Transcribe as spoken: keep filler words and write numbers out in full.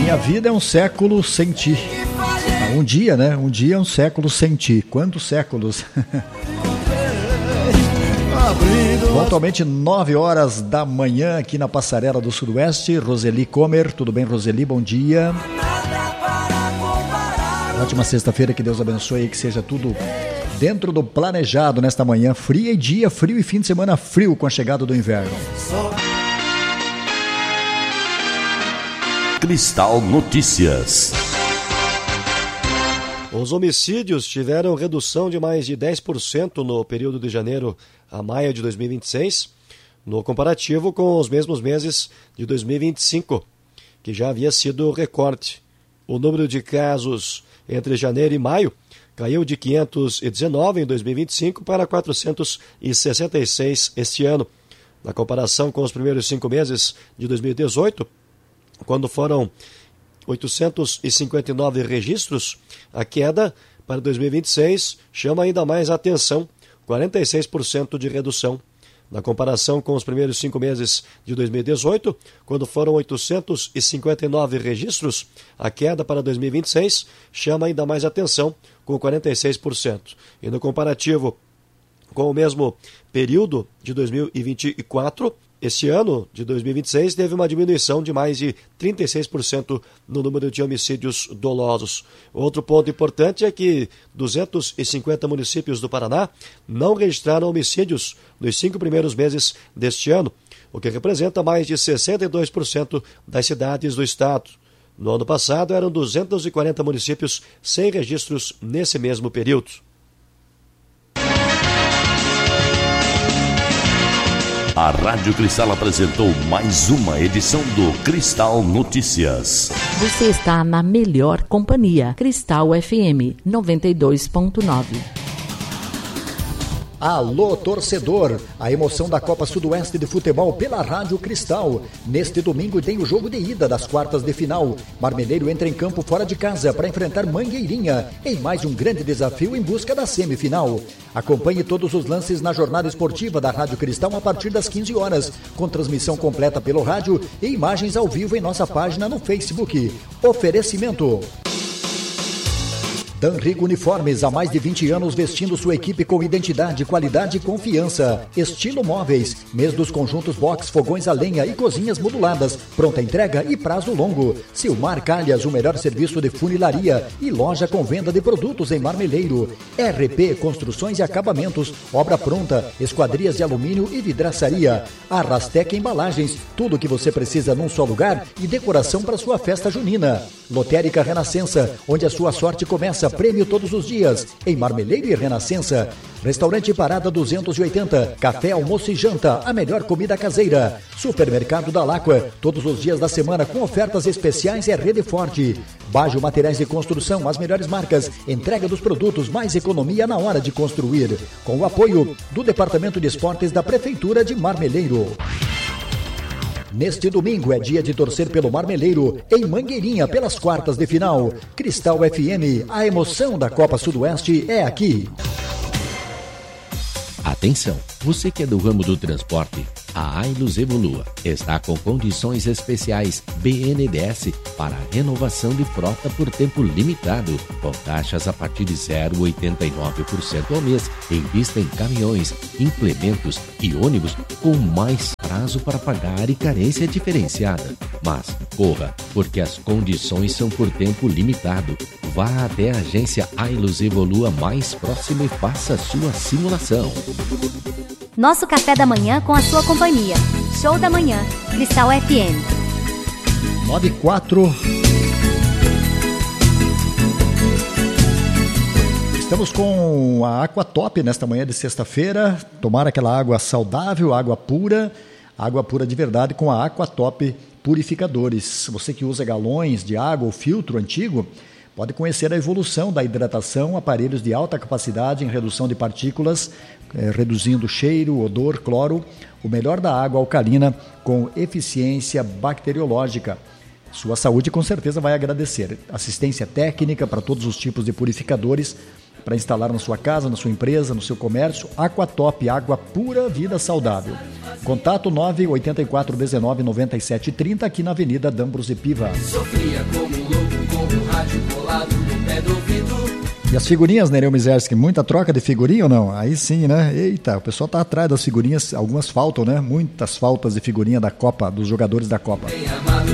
Minha vida é um século sem ti. Ah, um dia, né? Um dia é um século sem ti. Quantos séculos? Pontualmente nove horas da manhã aqui na Passarela do Sudoeste. Roseli Comer, tudo bem, Roseli? Bom dia. Ótima sexta-feira, que Deus abençoe e que seja tudo dentro do planejado nesta manhã fria, e dia frio e fim de semana frio com a chegada do inverno. Cristal Notícias. Os homicídios tiveram redução de mais de dez por cento no período de janeiro a maio de dois mil e vinte e seis, no comparativo com os mesmos meses de dois mil e vinte e cinco, que já havia sido recorde. O número de casos entre janeiro e maio caiu de quinhentos e dezenove em dois mil e vinte e cinco para quatrocentos e sessenta e seis este ano. Na comparação com os primeiros cinco meses de dois mil e dezoito, quando foram oitocentos e cinquenta e nove registros, a queda para dois mil e vinte e seis chama ainda mais a atenção, quarenta e seis por cento de redução. Na comparação com os primeiros cinco meses de dois mil e dezoito, quando foram oitocentos e cinquenta e nove registros, a queda para dois mil e vinte e seis chama ainda mais atenção, com quarenta e seis por cento. E no comparativo com o mesmo período de dois mil e vinte e quatro, este ano de dois mil e vinte e seis teve uma diminuição de mais de trinta e seis por cento no número de homicídios dolosos. Outro ponto importante é que duzentos e cinquenta municípios do Paraná não registraram homicídios nos cinco primeiros meses deste ano, o que representa mais de sessenta e dois por cento das cidades do estado. No ano passado eram duzentos e quarenta municípios sem registros nesse mesmo período. A Rádio Cristal apresentou mais uma edição do Cristal Notícias. Você está na melhor companhia. Cristal F M noventa e dois ponto nove. Alô, torcedor! A emoção da Copa Sudoeste de Futebol pela Rádio Cristal. Neste domingo tem o jogo de ida das quartas de final. Marmeleiro entra em campo fora de casa para enfrentar Mangueirinha em mais um grande desafio em busca da semifinal. Acompanhe todos os lances na jornada esportiva da Rádio Cristal a partir das quinze horas, com transmissão completa pelo rádio e imagens ao vivo em nossa página no Facebook. Oferecimento Danrigo Uniformes, há mais de vinte anos vestindo sua equipe com identidade, qualidade e confiança. Estilo Móveis, mês dos conjuntos box, fogões a lenha e cozinhas moduladas, pronta entrega e prazo longo. Silmar Calhas, o melhor serviço de funilaria e loja com venda de produtos em Marmeleiro. R P Construções e Acabamentos, obra pronta, esquadrias de alumínio e vidraçaria. Arrastec Embalagens, tudo o que você precisa num só lugar e decoração para sua festa junina. Lotérica Renascença, onde a sua sorte começa. Prêmio todos os dias, em Marmeleiro e Renascença. Restaurante Parada duzentos e oitenta, café, almoço e janta, a melhor comida caseira. Supermercado da Láqua, todos os dias da semana com ofertas especiais é Rede Forte. Bajo Materiais de Construção, as melhores marcas, entrega dos produtos, mais economia na hora de construir. Com o apoio do Departamento de Esportes da Prefeitura de Marmeleiro. Neste domingo é dia de torcer pelo Marmeleiro, em Mangueirinha, pelas quartas de final. Cristal F M, a emoção da Copa Sudoeste é aqui. Atenção, você que é do ramo do transporte, a Ailus Evolua está com condições especiais B N D E S para renovação de frota por tempo limitado, com taxas a partir de zero vírgula oitenta e nove por cento ao mês, em vista em caminhões, implementos e ônibus com mais prazo para pagar e carência diferenciada. Mas corra, porque as condições são por tempo limitado. Vá até a agência Ailus Evolua mais próxima e faça sua simulação. Nosso café da manhã com a sua companhia. Show da manhã, Cristal F M. nove e quatro. Estamos com a Aquatop nesta manhã de sexta-feira. Tomar aquela água saudável, água pura, água pura de verdade com a Aquatop Purificadores. Você que usa galões de água ou filtro antigo, pode conhecer a evolução da hidratação, aparelhos de alta capacidade em redução de partículas, eh, reduzindo cheiro, odor, cloro, o melhor da água alcalina com eficiência bacteriológica. Sua saúde com certeza vai agradecer. Assistência técnica para todos os tipos de purificadores para instalar na sua casa, na sua empresa, no seu comércio. Aquatop, água pura, vida saudável. Contato nove oito quatro um nove nove sete três zero aqui na Avenida D'Ambrosio Piva. Sofria como um louco com o rádio colado no pé do ouvido. E as figurinhas, Nereu Mizerski, muita troca de figurinha ou não? Aí sim, né? Eita, o pessoal tá atrás das figurinhas, algumas faltam, né? Muitas faltas de figurinha da Copa, dos jogadores da Copa.